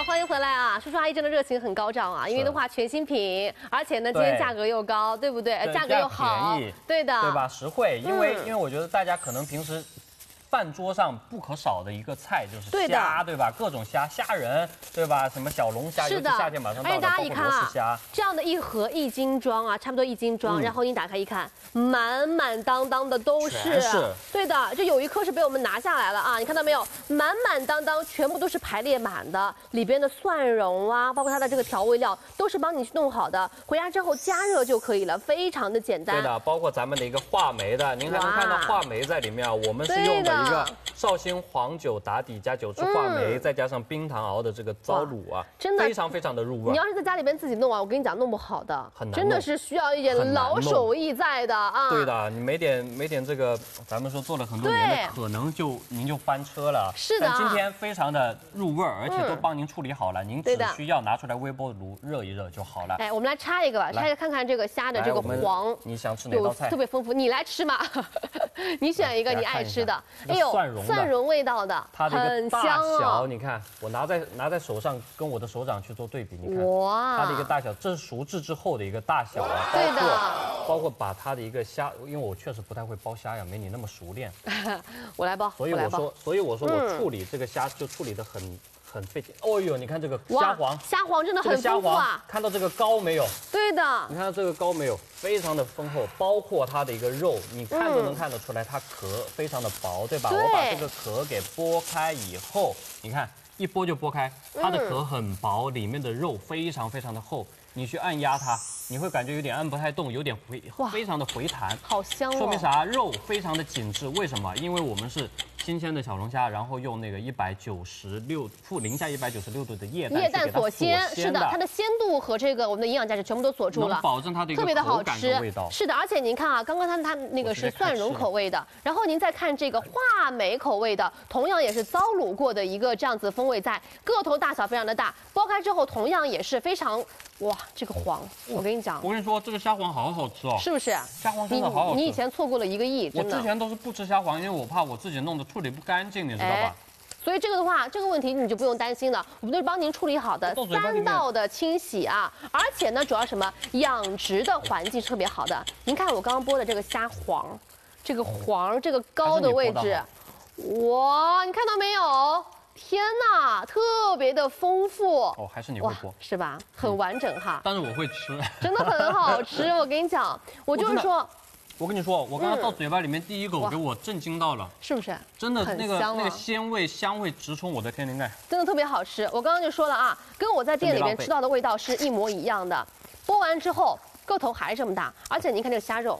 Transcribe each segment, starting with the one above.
好，欢迎回来啊！叔叔阿姨真的热情很高涨啊，因为的话全新品，而且呢今天价格又高，对不对？价格又好，对的， 对吧？实惠，因为我觉得大家可能平时饭桌上不可少的一个菜就是虾，对吧？各种虾，虾仁，对吧？什么小龙虾，尤其夏天马上到了，包括罗氏虾。 这样的一盒1斤装啊，差不多1斤装，然后你打开一看，满满当当的都是，对的，就有一颗是被我们拿下来了啊，你看到没有？满满当当，全部都是排列满的，里边的蒜蓉啊，包括它的这个调味料都是帮你弄好的，回家之后加热就可以了，非常的简单。 对的，包括咱们的一个话梅的，您还能看到话梅在里面啊，我们是用的一个绍兴黄酒打底加酒制话梅，再加上冰糖熬的这个糟卤啊，真的非常非常的入味。 你要是在家里边自己弄啊，我跟你讲，弄不好的，很难，真的是需要一点老手艺在的啊。 对的，你没点这个，咱们说做了很多年的，可能您就翻车了。 是的， 但今天非常的入味，而且都帮您处理好了，您只需要拿出来微波炉热一热就好了。 哎，我们来插一个吧，插一个看看这个虾的这个黄， 你想吃哪道菜？ 特别丰富，你来吃嘛，你选一个你爱吃的。哎呦，蒜蓉味道的， 它的一个大小，你看我拿在手上，跟我的手掌去做对比，你看，哇，它的一个大小，这是熟制之后的一个大小啊， 对的， 包括把它的一个虾，因为我确实不太会剥虾呀，没你那么熟练， 我来剥， 所以我说我处理这个虾就处理得很费劲。哦呦，你看这个虾黄真的很丰富啊！ 看到这个膏没有？ 对的， 你看到这个膏没有？非常的丰厚，包括它的一个肉，你看都能看得出来，它壳非常的薄，对吧？我把这个壳给剥开以后，你看一剥就剥开，它的壳很薄，里面的肉非常非常的厚。你去按压它，你会感觉有点按不太动，有点非常的回弹， 好香哦！ 说明啥？肉非常的紧致，为什么？因为我们是新鲜的小龙虾，然后用那个零下196度的液氮锁鲜，是的，它的鲜度和这个我们的营养价值全部都锁住了， 能保证它的一个特别的好吃味道。 是的，而且您看啊，刚刚它那个是蒜蓉口味的，然后您再看这个话梅口味的，同样也是糟卤过的一个这样子风味在，个头大小非常的大，剥开之后同样也是非常。哇，这个黄，我跟你讲， 我跟你说，这个虾黄好好吃哦， 是不是？ 虾黄真的好好吃。 你以前错过了1个亿，真的。 我之前都是不吃虾黄，因为我怕我自己弄得处理不干净，你知道吧？ 所以这个的话，这个问题你就不用担心了，我们都是帮您处理好的3道的清洗啊，而且呢，主要什么养殖的环境特别好的。您看我刚刚剥的这个虾黄，这个黄这个膏的位置，哇，你看到没有？天呐，特别的丰富哦，还是你会剥是吧？很完整哈。 但是我会吃， 真的很好吃。我跟你讲，我就是说， 我跟你说，我刚刚到嘴巴里面第一口给我震惊到了， 是不是？ 真的那个香味直冲我的天灵盖， 真的特别好吃。我刚刚就说了啊，跟我在店里面吃到的味道是一模一样的。剥完之后个头还是这么大，而且您看这个虾肉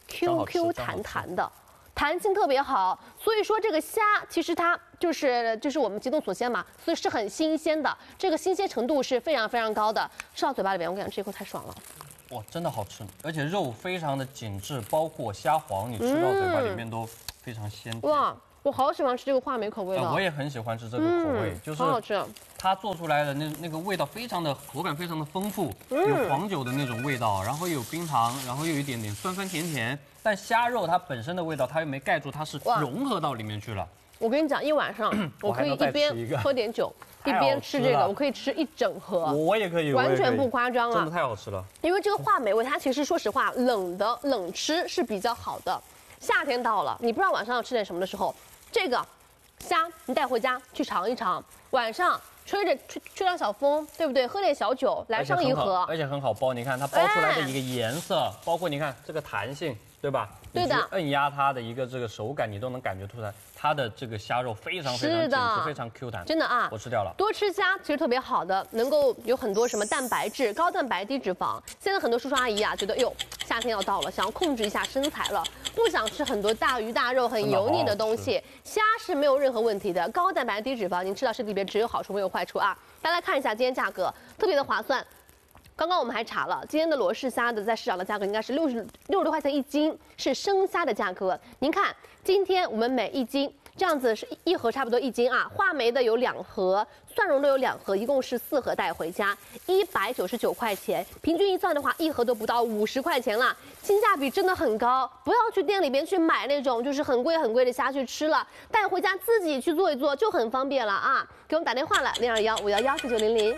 ，QQ 弹弹的。弹性特别好，所以说这个虾其实它就是我们急冻锁鲜嘛，所以是很新鲜的，这个新鲜程度是非常非常高的。吃到嘴巴里边，我跟你讲，这一口太爽了。 哇，真的好吃，而且肉非常的紧致，包括虾黄，你吃到嘴巴里面都非常鲜甜。哇， 我好喜欢吃这个话梅口味的。 我也很喜欢吃这个口味，就是好好吃。 它做出来的那个味道非常的口感非常的丰富，有黄酒的那种味道，然后又有冰糖，然后又有一点点酸酸甜甜。但虾肉它本身的味道它又没盖住，它是融合到里面去了。 我跟你讲，一晚上我可以一边喝点酒，一边吃这个，我可以吃1整盒。 我也可以， 完全不夸张啊！ 真的太好吃了。 因为这个话梅味，它其实说实话，冷吃是比较好的。夏天到了，你不知道晚上要吃点什么的时候，这个虾你带回家去尝一尝，晚上吹点小风，对不对？喝点小酒，来上一盒， 而且很好剥。你看它剥出来的一个颜色，包括你看这个弹性，对吧？ 对的。 摁压它的一个这个手感，你都能感觉出来，它的这个虾肉非常非常紧实，非常 Q 弹。 真的啊， 我吃掉了。 多吃虾其实特别好的，能够有很多什么蛋白质、高蛋白、低脂肪。现在很多叔叔阿姨啊，觉得哟，夏天要到了，想要控制一下身材了，不想吃很多大鱼大肉、很油腻的东西。虾是没有任何问题的，高蛋白、低脂肪，您吃到身体里边只有好处没有坏处啊。大家看一下今天价格，特别的划算。刚刚我们还查了，今天的罗氏虾的在市场的价格应该是60多块钱1斤，是生虾的价格。您看，今天我们每1斤这样子是一盒差不多1斤啊。话梅的有2盒，蒜蓉的有2盒，一共是4盒带回家，199块钱，平均一算的话，一盒都不到50块钱了，性价比真的很高。不要去店里边去买那种就是很贵的虾去吃了，带回家自己去做一做就很方便了啊！给我们打电话了，0215119900。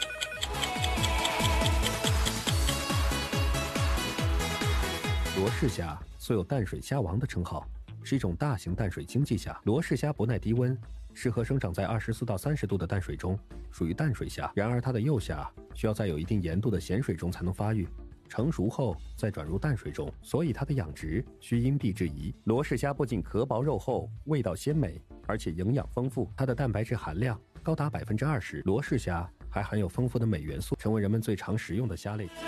罗氏虾素有淡水虾王的称号，是一种大型淡水经济虾。罗氏虾不耐低温，适合生长在24到30度的淡水中，属于淡水虾。然而它的幼虾需要在有一定盐度的咸水中才能发育，成熟后再转入淡水中，所以它的养殖需因地制宜。罗氏虾不仅壳薄肉厚，味道鲜美，而且营养丰富，它的蛋白质含量高达20%。罗氏虾还含有丰富的镁元素，成为人们最常食用的虾类。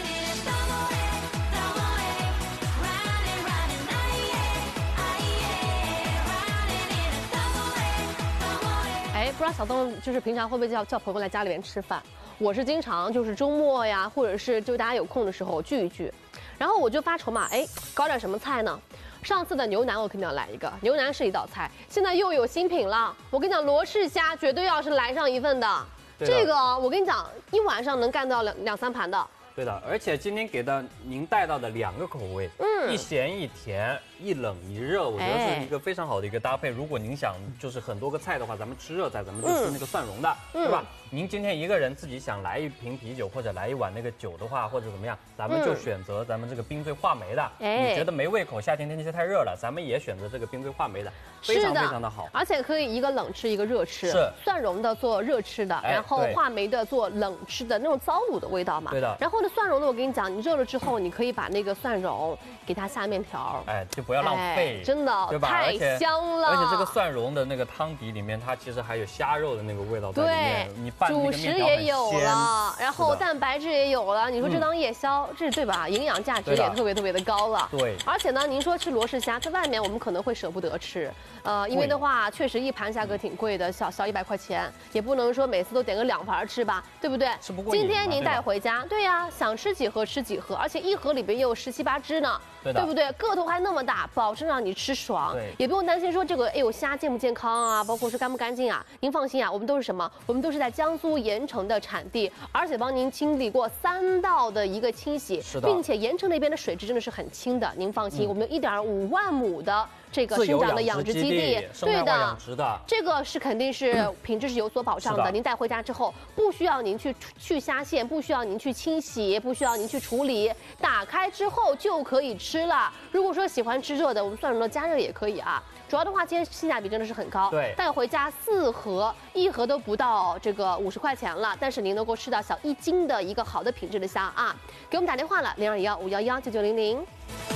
不知道小东就是平常会不会叫朋友来家里面吃饭？我是经常就是周末呀，或者是就大家有空的时候聚一聚，然后我就发愁嘛，搞点什么菜呢？上次的牛腩我肯定要来一个，牛腩是一道菜，现在又有新品了。我跟你讲，罗氏虾绝对要是来上一份的，这个我跟你讲，一晚上能干到两三盘的。 对的，而且今天给到您带到的2个口味，一咸一甜，一冷一热，我觉得是一个非常好的一个搭配。如果您想就是很多个菜的话，咱们吃热菜，咱们就吃那个蒜蓉的，对吧？您今天一个人自己想来一瓶啤酒或者来一碗那个酒的话，或者怎么样，咱们就选择咱们这个冰萃话梅的。你觉得没胃口，夏天天气太热了，咱们也选择这个冰萃话梅的，非常非常的好。 而且可以一个冷吃一个热吃， 是蒜蓉的做热吃的，然后话梅的做冷吃的那种糟卤的味道嘛。 对的。 然后呢，蒜蓉的我跟你讲，你热了之后，你可以把那个蒜蓉给它下面条， 就不要浪费， 真的， 对吧？ 太香了。 而且这个蒜蓉的那个汤底里面，它其实还有虾肉的那个味道在里面，你拌那个面条很鲜。 也有了，然后蛋白质也有了，你说这当夜宵，这对吧？营养价值也特别的高了。 对， 而且呢，您说吃罗氏虾，在外面我们可能会舍不得吃，因为的话确实一盘价格挺贵的，小100块钱，也不能说每次都点个2盘吃吧，对不对？ 吃不过瘾。 今天您带回家，对呀，想吃几盒吃几盒，而且一盒里边也有17、18只呢，对不对？个头还那么大，保证让你吃爽，也不用担心说这个虾健不健康啊，包括说干不干净啊。您放心啊，我们都是什么？我们都是在江苏盐城的产地，而且帮您清理过3道的一个清洗，并且盐城那边的水质真的是很清的，您放心，我们有1.5万亩的这个生长的养殖基地，对的，这个是肯定是品质是有所保障的。您带回家之后，不需要您去虾线，不需要您去清洗，不需要您去处理，打开之后就可以吃了。如果说喜欢吃热的，我们蒜蓉的加热也可以啊。主要的话，今天性价比真的是很高， 对， 带回家4盒，一盒都不到这个50块钱了，但是您能够吃到小1斤的一个好的品质的虾啊！给我们打电话了，0215119900。